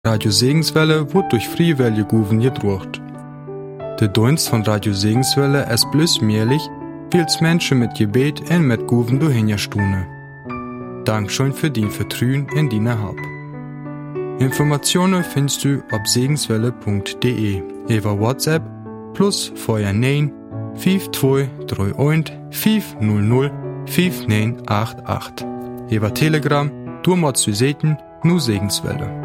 Radio Segenswelle wird durch Freiwillige Guven gedruckt. Der Dienst von Radio Segenswelle ist bloß möglich, weil es Menschen mit Gebet und mit Guven durchhinstune. Dankeschön für dein Vertrauen in deine Hab. Informationen findest du auf segenswelle.de über WhatsApp plus vorher 9 5231 500 5988. Über Telegram, du musst du sehen, nur Segenswelle.